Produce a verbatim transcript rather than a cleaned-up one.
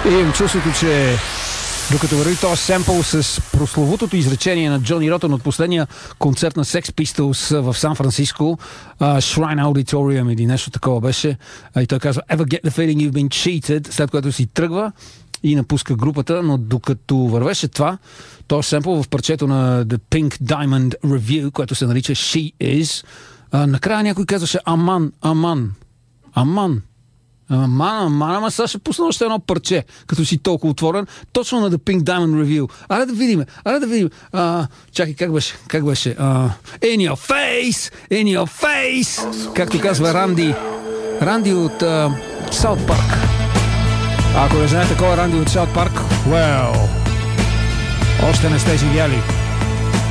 И имам чувството, че докато върви този семпъл с прословутото изречение на Джони Ротън от последния концерт на Sex Pistols в Сан Франциско, uh, Shrine Auditorium или нещо такова беше, и той казва Ever get the feeling you've been cheated, след което си тръгва и напуска групата, но докато вървеше това, този семпъл в парчето на The Pink Diamond Review, което се нарича She Is, uh, накрая някой казваше Аман, Аман, Аман. Аман, аман, ама сега ще пусна още едно парче, като си толкова отворен, точно на The Pink Diamond Review. Аре да видим, аре да видим. А, чакай, как беше? Как беше? А, in your face, in your face, както казва Ранди. Ранди от Саут Парк. Ако не знаете кой е Ранди от Саут Парк, well, още не сте живяли.